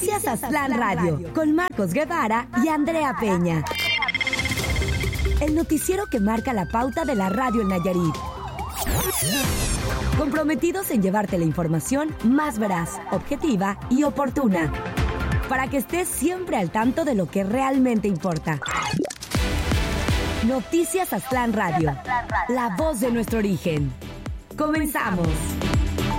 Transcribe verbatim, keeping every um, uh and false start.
Noticias Aztlán Radio, con Marcos Guevara y Andrea Peña. El noticiero que marca la pauta de la radio en Nayarit. Comprometidos en llevarte la información más veraz, objetiva y oportuna, para que estés siempre al tanto de lo que realmente importa. Noticias Aztlán Radio, la voz de nuestro origen. Comenzamos.